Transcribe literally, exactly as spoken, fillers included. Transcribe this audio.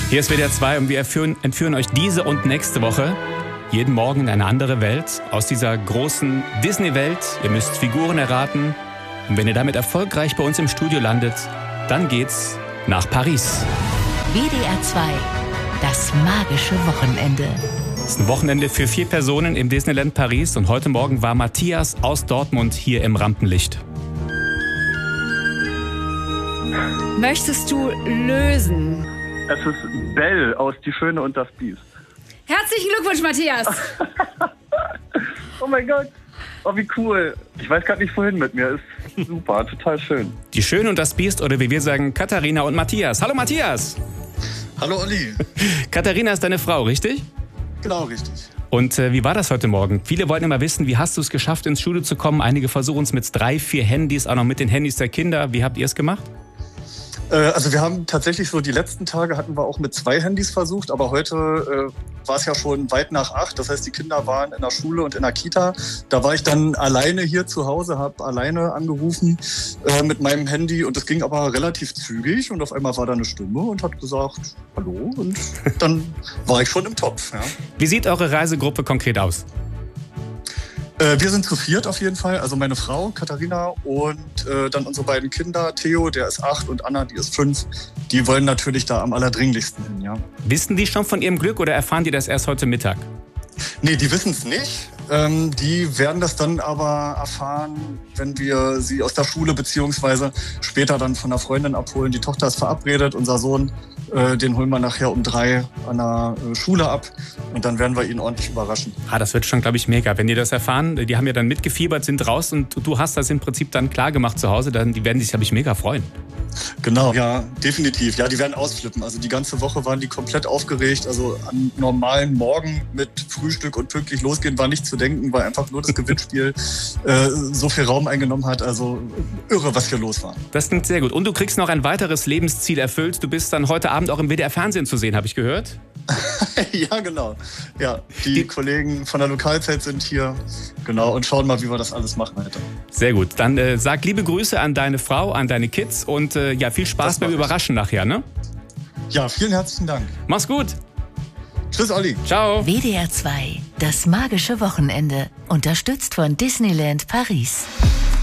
Hier ist W D R zwei und wir entführen, entführen euch diese und nächste Woche jeden Morgen in eine andere Welt aus dieser großen Disney-Welt. Ihr müsst Figuren erraten und wenn ihr damit erfolgreich bei uns im Studio landet, dann geht's nach Paris. W D R zwei, das magische Wochenende. Es ist ein Wochenende für vier Personen im Disneyland Paris und heute Morgen war Matthias aus Dortmund hier im Rampenlicht. Möchtest du lösen? Es ist Belle aus Die Schöne und das Biest. Herzlichen Glückwunsch, Matthias! Oh mein Gott, oh wie cool. Ich weiß gerade nicht, wohin mit mir. Ist super, total schön. Die Schöne und das Biest oder wie wir sagen, Katharina und Matthias. Hallo Matthias! Hallo Olli. Katharina ist deine Frau, richtig? Genau, richtig. Und äh, wie war das heute Morgen? Viele wollten immer wissen, wie hast du es geschafft, ins Studio zu kommen? Einige versuchen es mit drei, vier Handys, auch noch mit den Handys der Kinder. Wie habt ihr es gemacht? Also wir haben tatsächlich so die letzten Tage hatten wir auch mit zwei Handys versucht, aber heute äh, war es ja schon weit nach acht. Das heißt, die Kinder waren in der Schule und in der Kita. Da war ich dann alleine hier zu Hause, habe alleine angerufen äh, mit meinem Handy und es ging aber relativ zügig und auf einmal war da eine Stimme und hat gesagt, hallo, und dann war ich schon im Topf. Ja. Wie sieht eure Reisegruppe konkret aus? Wir sind zu viert auf jeden Fall, also meine Frau Katharina und äh, dann unsere beiden Kinder, Theo, der ist acht und Anna, die ist fünf. Die wollen natürlich da am allerdringlichsten hin, ja. Wissen die schon von ihrem Glück oder erfahren die das erst heute Mittag? Nee, die wissen es nicht. Ähm, die werden das dann aber erfahren, wenn wir sie aus der Schule beziehungsweise später dann von einer Freundin abholen. Die Tochter ist verabredet, unser Sohn, äh, den holen wir nachher um drei an der äh, Schule ab und dann werden wir ihn ordentlich überraschen. Ah, das wird schon, glaube ich, mega. Wenn die das erfahren, die haben ja dann mitgefiebert, sind raus und du hast das im Prinzip dann klar gemacht zu Hause, dann die werden sich, glaube ich, mega freuen. Genau, ja, definitiv. Ja, die werden ausflippen. Also die ganze Woche waren die komplett aufgeregt. Also an normalen Morgen mit Frühstück und pünktlich losgehen war nicht zu denken, weil einfach nur das Gewinnspiel äh, so viel Raum eingenommen hat. Also irre, was hier los war. Das klingt sehr gut. Und du kriegst noch ein weiteres Lebensziel erfüllt. Du bist dann heute Abend auch im W D R-Fernsehen zu sehen, habe ich gehört. Ja, genau. Ja, die, die Kollegen von der Lokalzeit sind hier. Genau, und schauen mal, wie wir das alles machen heute. Sehr gut. Dann äh, sag liebe Grüße an deine Frau, an deine Kids und äh, ja, viel Spaß beim Überraschen nachher, ne? Ja, vielen herzlichen Dank. Mach's gut. Tschüss, Olli. Ciao. W D R zwei, das magische Wochenende. Unterstützt von Disneyland Paris.